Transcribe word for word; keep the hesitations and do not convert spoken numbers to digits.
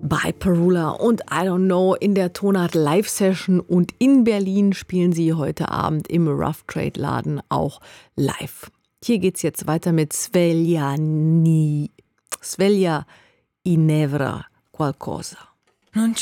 Bei Perula und I Don't Know in der Tonart Live-Session und in Berlin spielen sie heute Abend im Rough Trade Laden auch live. Hier geht's jetzt weiter mit Sveglia Ni, Sveglia Inevra Qualcosa. Non